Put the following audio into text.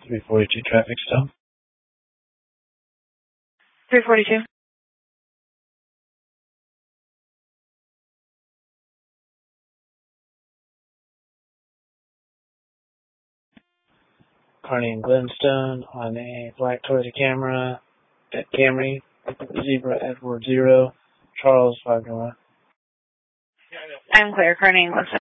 342 traffic stop. 342. Carney and Glenstone on a black Toyota Camry, Zebra Edward 0, Charles 501. I'm clear, Carney and Glenstone.